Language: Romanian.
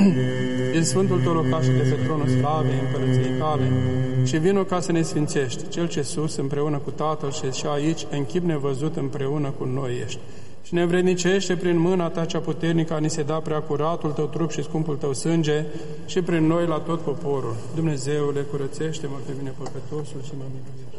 din Sfântul tău locaș de pe tronul slavei împărăției tale și vino ca să ne sfințești, Cel ce sus împreună cu Tatăl și aici în chip nevăzut împreună cu noi ești. Și ne învrednicește prin mâna ta cea puternică a ni se da prea curatul tău trup și scumpul tău sânge și prin noi la tot poporul. Dumnezeule, curățește-mă pe mine păcătosul și mă miluiește.